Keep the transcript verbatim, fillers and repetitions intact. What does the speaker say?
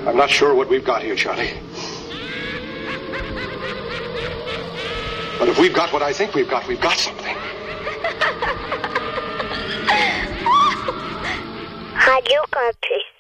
I'm not sure what we've got here, Charlie. But if we've got what I think we've got, we've got something. Radio Campus.